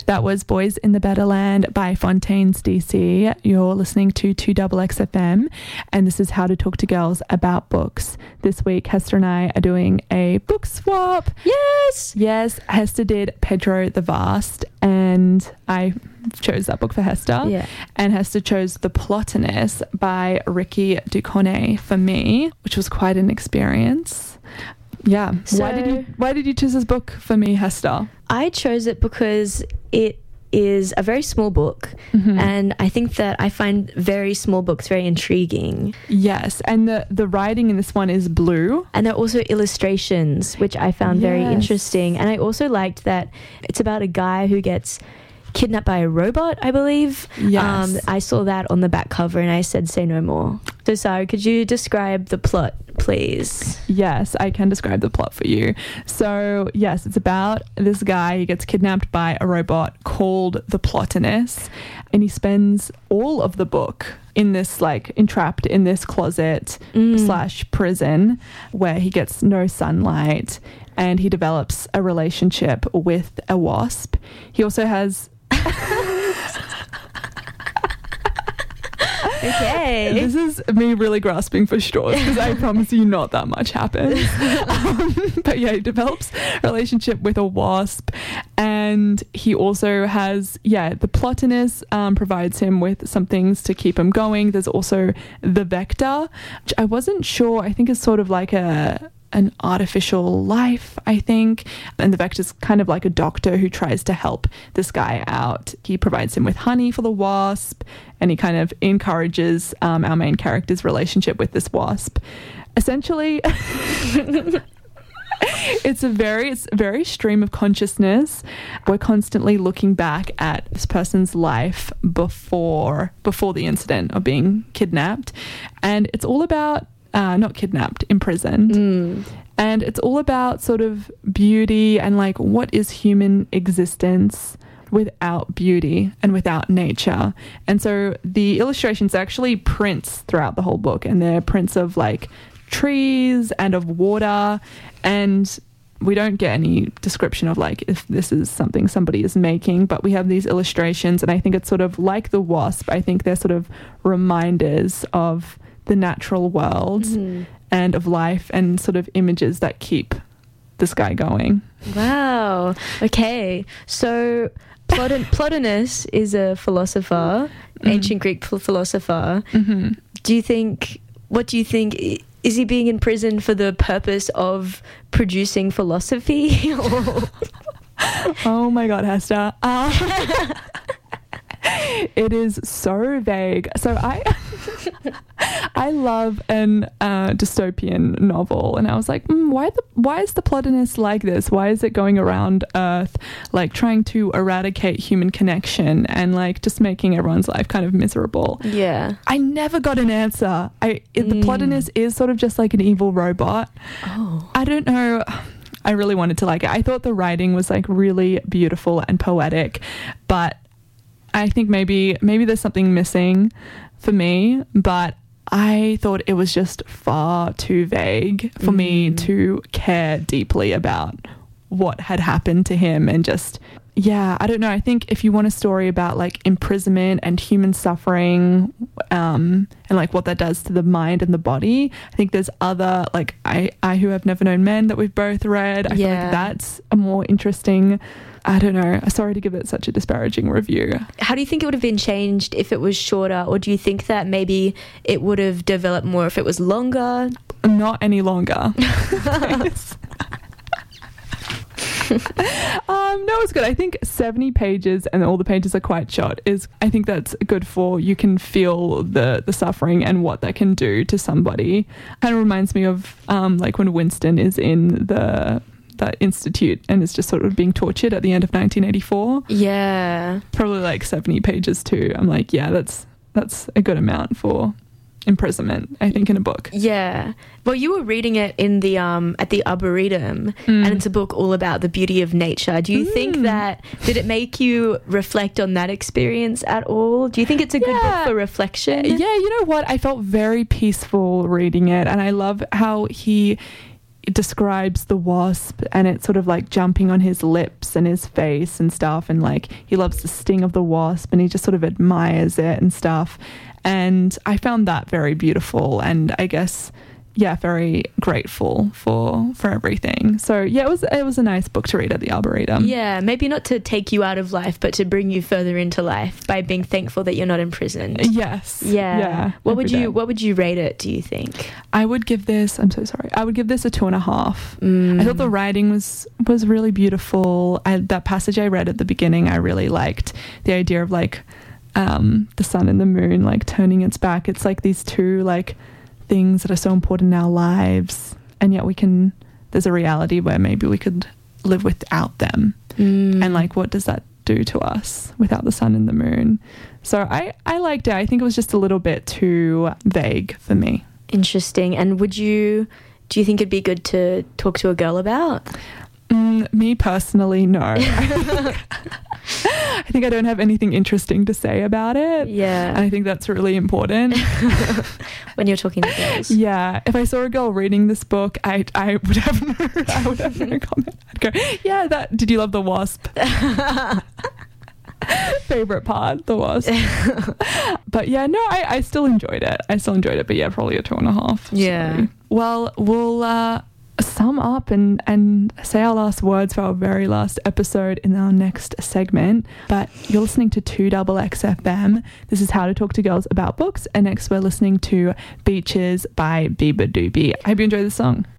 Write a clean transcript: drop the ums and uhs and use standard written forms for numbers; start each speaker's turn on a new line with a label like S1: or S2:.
S1: That was Boys in the Better Land by Fontaines DC. You're listening to 2XXFM, and this is How to Talk to Girls About Books. This week, Hester and I are doing a book swap. Yes, Hester did Pedro the Vast, and I chose that book for Hester.
S2: Yeah.
S1: And Hester chose The Plotinus by Ricky Duconnet for me, which was quite an experience. Yeah.
S2: So,
S1: why did you choose this book for me, Hester?
S2: I chose it because it is a very small book, and I think that I find very small books very intriguing.
S1: Yes, and the writing in this one is blue.
S2: And there are also illustrations, which I found very interesting. And I also liked that it's about a guy who gets kidnapped by a robot, I believe.
S1: Yes.
S2: I saw that on the back cover and I said, say no more. So, Sarah, could you describe the plot, please?
S1: Yes, I can describe the plot for you. So, yes, it's about this guy who gets kidnapped by a robot called the Plotinus, and he spends all of the book in this, like, entrapped in this closet / prison where he gets no sunlight, and he develops a relationship with a wasp. He also has...
S2: Okay.
S1: This is me really grasping for straws because I promise you not that much happens. But yeah, he develops a relationship with a wasp, and he also has, the Plotinus provides him with some things to keep him going. There's also the Vector, which I wasn't sure, I think is sort of like an artificial life, I think. And the Vector's kind of like a doctor who tries to help this guy out. He provides him with honey for the wasp, and he kind of encourages our main character's relationship with this wasp. Essentially, it's very stream of consciousness. We're constantly looking back at this person's life before the incident of being kidnapped, and it's all about not kidnapped, imprisoned. And it's all about sort of beauty and like what is human existence without beauty and without nature. And so the illustrations are actually prints throughout the whole book, and they're prints of like trees and of water, and we don't get any description of like if this is something somebody is making, but we have these illustrations, and I think it's sort of like the wasp. I think they're sort of reminders of the natural world and of life, and sort of images that keep this guy going.
S2: Wow. Okay. So Plotinus is a philosopher, ancient Greek philosopher. What do you think? Is he being imprisoned for the purpose of producing philosophy?
S1: Oh my God, Hester. It is so vague. So I love an dystopian novel, and I was like, why is the Plotinus like this? Why is it going around Earth, like trying to eradicate human connection and like just making everyone's life kind of miserable?
S2: Yeah.
S1: I never got an answer. The Plotinus is sort of just like an evil robot.
S2: Oh.
S1: I don't know. I really wanted to like it. I thought the writing was like really beautiful and poetic, but I think maybe there's something missing for me, but I thought it was just far too vague for me to care deeply about what had happened to him. And just, I don't know. I think if you want a story about like imprisonment and human suffering, and like what that does to the mind and the body, I think there's other, like I Who Have Never Known Men that we've both read. I feel like that's a more interesting, I don't know. Sorry to give it such a disparaging review.
S2: How do you think it would have been changed if it was shorter, or do you think that maybe it would have developed more if it was longer?
S1: Not any longer. No, it's good. I think 70 pages and all the pages are quite short I think that's good for, you can feel the suffering and what that can do to somebody. Kind of reminds me of like when Winston is in that institute and is just sort of being tortured at the end of 1984.
S2: Yeah.
S1: Probably like 70 pages too. I'm like, that's a good amount for imprisonment, I think, in a book.
S2: Yeah. Well, you were reading it in the at the Arboretum, and it's a book all about the beauty of nature. Do you think that, did it make you reflect on that experience at all? Do you think it's a good book for reflection?
S1: Yeah, you know what? I felt very peaceful reading it, and I love how he describes the wasp, and it's sort of like jumping on his lips and his face and stuff, and like he loves the sting of the wasp and he just sort of admires it and stuff. And I found that very beautiful, and I guess very grateful for everything. So yeah, it was a nice book to read at the Arboretum.
S2: Yeah, maybe not to take you out of life, but to bring you further into life by being thankful that you're not imprisoned.
S1: Yes.
S2: Yeah. What would you rate it, do you think?
S1: I would give this, I'm so sorry, I would give this a 2.5. I thought the writing was really beautiful. That passage I read at the beginning, I really liked the idea of like the sun and the moon like turning its back. It's like these two like things that are so important in our lives, and yet there's a reality where maybe we could live without them. And like, what does that do to us without the sun and the moon? So I liked it. I think it was just a little bit too vague for me.
S2: Interesting. And do you think it'd be good to talk to a girl about?
S1: Me personally, no. I think I don't have anything interesting to say about it.
S2: Yeah.
S1: And I think that's really important.
S2: When you're talking to girls.
S1: Yeah. If I saw a girl reading this book, I would have no comment. I'd go, yeah, did you love the wasp? Favorite part, the wasp. But yeah, no, I still enjoyed it. But yeah, probably a 2.5.
S2: Yeah.
S1: Sorry. Well, we'll sum up and say our last words for our very last episode in our next segment. But you're listening to 2XXFM. This is How to Talk to Girls About Books, and next we're listening to Beaches by Biba Doobie. I hope you enjoy the song.